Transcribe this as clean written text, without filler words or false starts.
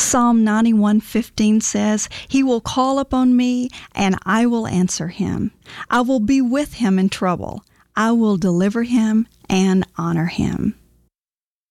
Psalm 91:15 says, "He will call upon me, and I will answer him. I will be with him in trouble. I will deliver him and honor him."